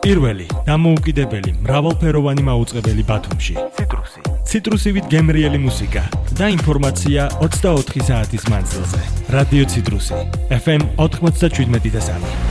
პირველი, დამოუკიდებელი, მრავალფეროვანი მაუწყებელი ბათუმში. ციტრუსივით გემრიელი მუსიკა და ინფორმაცია 24 საათის მანძილზე. რადიო ციტრუსი FM 97.3.